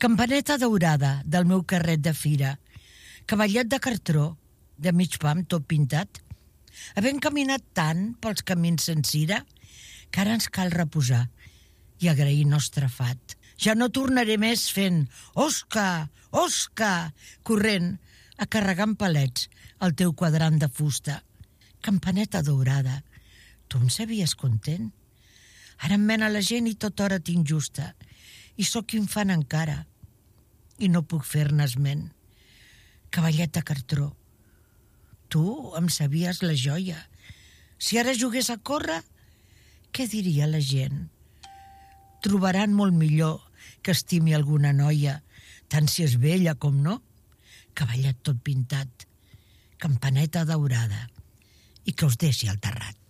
Campaneta daurada del meu carret de fira, cavallet de cartró, de mig pam tot pintat, havent caminat tant pels camins sense ira, que ara ens cal reposar i agrair nostre fat. Ja no tornaré més fent «Osca, Osca!» corrent a carregar amb palets el teu quadrant de fusta. Campaneta daurada, tu em sabies content? Ara em mena la gent i tota hora tinc justa, i sóc infant encara, i no puc fer-ne esment. Cavallet de cartró, tu em sabies la joia. Si ara jugués a córrer, què diria la gent? Trobaran molt millor que estimi alguna noia, tant si és vella com no. Cavallet tot pintat, campaneta daurada, i que us deixi al terrat.